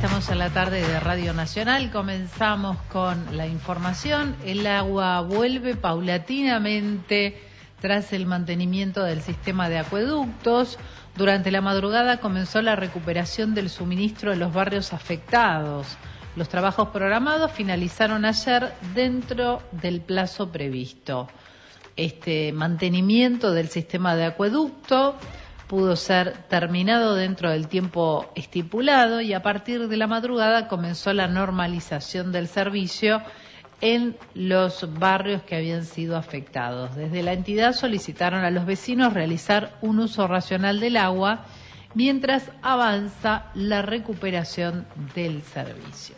estamos en la tarde de Radio Nacional. Comenzamos con la información. El agua vuelve paulatinamente tras el mantenimiento del sistema de acueductos. Durante la madrugada comenzó la recuperación del suministro de los barrios afectados. Los trabajos programados finalizaron ayer dentro del plazo previsto. Este mantenimiento del sistema de acueducto pudo ser terminado dentro del tiempo estipulado y a partir de la madrugada comenzó la normalización del servicio en los barrios que habían sido afectados. Desde la entidad solicitaron a los vecinos realizar un uso racional del agua mientras avanza la recuperación del servicio.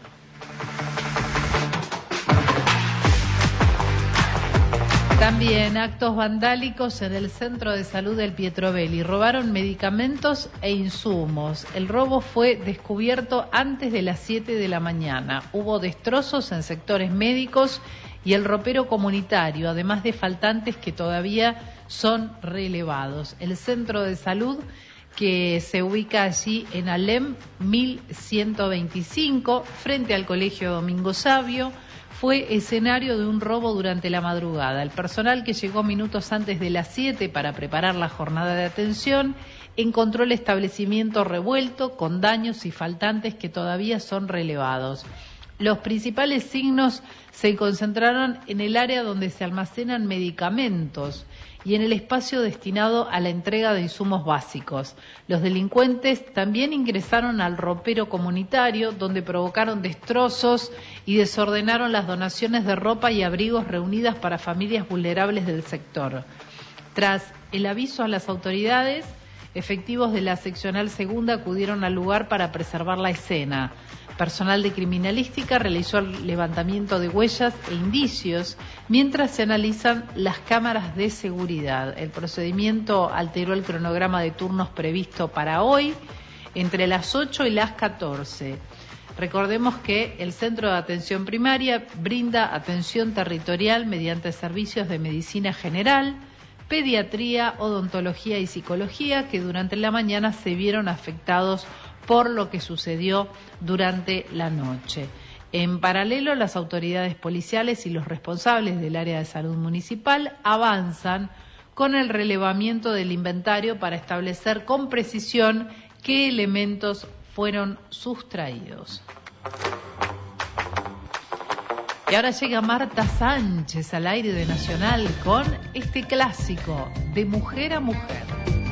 También actos vandálicos en el centro de salud del Pietrovelli. Robaron medicamentos e insumos. El robo fue descubierto antes de las 7 de la mañana. Hubo destrozos en sectores médicos y el ropero comunitario, además de faltantes que todavía son relevados. El centro de salud, que se ubica allí en Alem 1125, frente al Colegio Domingo Savio, fue escenario de un robo durante la madrugada. El personal que llegó minutos antes de las 7 para preparar la jornada de atención encontró el establecimiento revuelto con daños y faltantes que todavía son relevados. Los principales signos se concentraron en el área donde se almacenan medicamentos y en el espacio destinado a la entrega de insumos básicos. Los delincuentes también ingresaron al ropero comunitario, donde provocaron destrozos y desordenaron las donaciones de ropa y abrigos reunidas para familias vulnerables del sector. Tras el aviso a las autoridades, efectivos de la seccional segunda acudieron al lugar para preservar la escena. Personal de criminalística realizó el levantamiento de huellas e indicios mientras se analizan las cámaras de seguridad. El procedimiento alteró el cronograma de turnos previsto para hoy entre las 8 y las 14. Recordemos que el Centro de Atención Primaria brinda atención territorial mediante servicios de medicina general, pediatría, odontología y psicología que durante la mañana se vieron afectados por lo que sucedió durante la noche. En paralelo, las autoridades policiales y los responsables del área de salud municipal avanzan con el relevamiento del inventario para establecer con precisión qué elementos fueron sustraídos. Y ahora llega Marta Sánchez al aire de Nacional con este clásico de Mujer a Mujer.